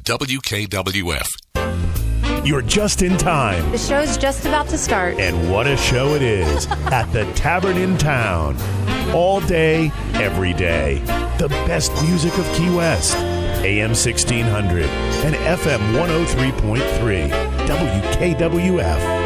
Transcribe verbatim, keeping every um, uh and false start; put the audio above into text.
W K W F. You're just in time. The show's just about to start. And what a show it is at the Tavern in Town. All day, every day. The best music of Key West. A M sixteen hundred and F M one oh three point three. W K W F.